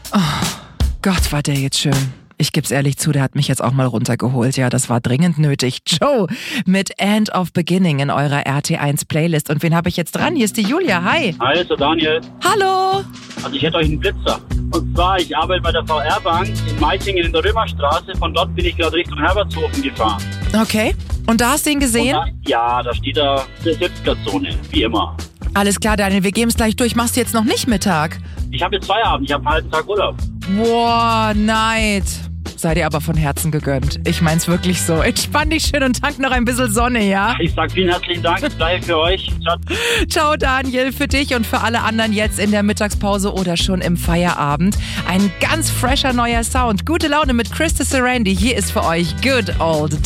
Gott, war der jetzt schön. Ich geb's ehrlich zu, der hat mich jetzt auch mal runtergeholt. Ja, das war dringend nötig. Joe mit End of Beginning in eurer RT1 Playlist. Und wen habe ich jetzt dran? Hier ist die Julia. Hi. Hi, ist der Daniel. Hallo. Also ich hätte euch einen Blitzer. Und zwar, ich arbeite bei der VR-Bank in Meitingen in der Römerstraße. Von dort bin ich gerade Richtung Herbertshofen gefahren. Okay. Und da hast du ihn gesehen? Da steht da der Sitzplatzzone, wie immer. Alles klar, Daniel, wir geben es gleich durch. Machst du jetzt noch nicht Mittag? Ich habe jetzt Feierabend, ich habe einen halben Tag Urlaub. Boah, Neid. Sei dir aber von Herzen gegönnt. Ich mein's wirklich so. Entspann dich schön und tank noch ein bisschen Sonne, ja? Ich sag vielen herzlichen Dank, das gleiche für euch. Ciao, Daniel, für dich und für alle anderen jetzt in der Mittagspause oder schon im Feierabend. Ein ganz fresher neuer Sound. Gute Laune mit Krista Sarandon. Hier ist für euch Good Old